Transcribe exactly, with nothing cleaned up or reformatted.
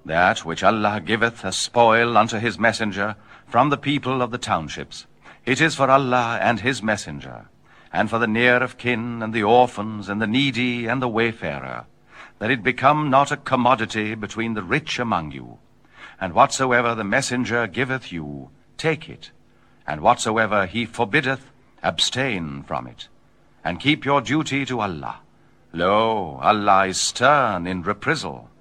That which Allah giveth a spoil unto his messenger from the people of the townships, it is for Allah and his messenger, and for the near of kin, and the orphans, and the needy, and the wayfarer, that it become not a commodity between the rich among you. And whatsoever the messenger giveth you, take it, and whatsoever he forbiddeth, abstain from it, and keep your duty to Allah. Lo, Allah is stern in reprisal.